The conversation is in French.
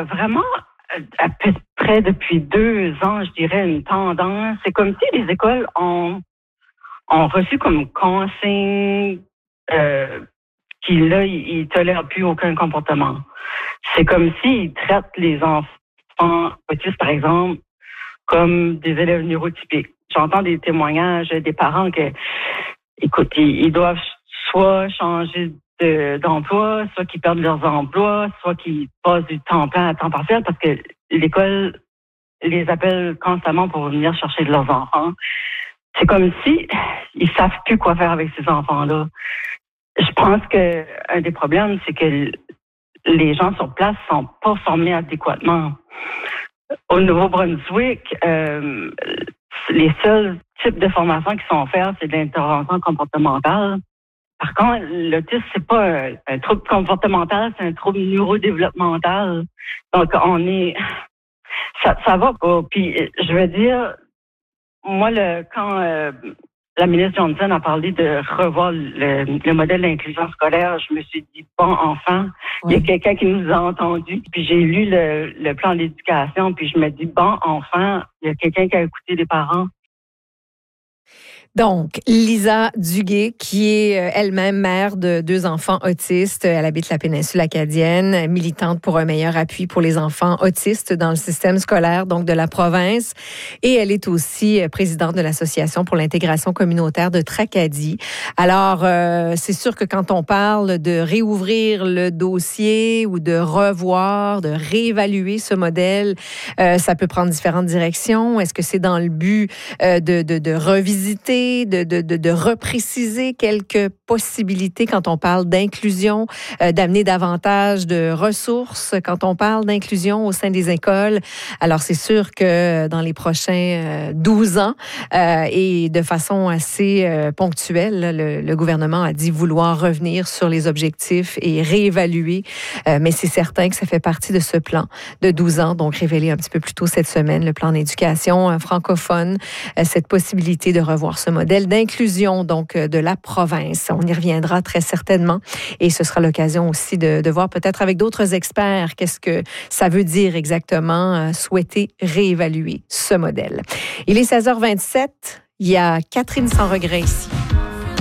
a vraiment, à peu près depuis 2 ans, je dirais, une tendance. C'est comme si les écoles ont reçu comme consigne qu'ils ne tolèrent plus aucun comportement. C'est comme s'ils traitent les enfants autistes, par exemple, comme des élèves neurotypiques. J'entends des témoignages des parents que, écoute, ils doivent soit changer d'emploi, soit qu'ils perdent leurs emplois, soit qu'ils passent du temps plein à temps partiel parce que l'école les appelle constamment pour venir chercher de leurs enfants. C'est comme si ils savent plus quoi faire avec ces enfants-là. Je pense que un des problèmes, c'est que les gens sur place sont pas formés adéquatement. Au Nouveau-Brunswick, les seuls types de formations qui sont offertes, c'est de l'intervention comportementale. Par contre, l'autisme, c'est pas un trouble comportemental, c'est un trouble neurodéveloppemental. Donc, ça va pas. Puis, je veux dire, moi, quand la ministre Johnson a parlé de revoir le modèle d'inclusion scolaire, je me suis dit, bon, enfin, il y a quelqu'un qui nous a entendus. Puis j'ai lu le plan d'éducation, puis je me dis, bon, enfin, il y a quelqu'un qui a écouté les parents. Donc, Lisa Duguay, qui est elle-même mère de 2 enfants autistes. Elle habite la péninsule acadienne, militante pour un meilleur appui pour les enfants autistes dans le système scolaire, donc de la province. Et elle est aussi présidente de l'Association pour l'intégration communautaire de Tracadie. Alors, c'est sûr que quand on parle de réouvrir le dossier ou de revoir, de réévaluer ce modèle, ça peut prendre différentes directions. Est-ce que c'est dans le but de revisiter, de repréciser quelques possibilités quand on parle d'inclusion, d'amener davantage de ressources quand on parle d'inclusion au sein des écoles? Alors, c'est sûr que dans les prochains 12 ans et de façon assez ponctuelle, le gouvernement a dit vouloir revenir sur les objectifs et réévaluer. Mais c'est certain que ça fait partie de ce plan de 12 ans, donc révélé un petit peu plus tôt cette semaine, le plan d'éducation francophone, cette possibilité de revoir ce modèle d'inclusion donc de la province. On y reviendra très certainement et ce sera l'occasion aussi de voir peut-être avec d'autres experts qu'est-ce que ça veut dire exactement souhaiter réévaluer ce modèle. Il est 16h27, il y a Catherine Sans Regret ici.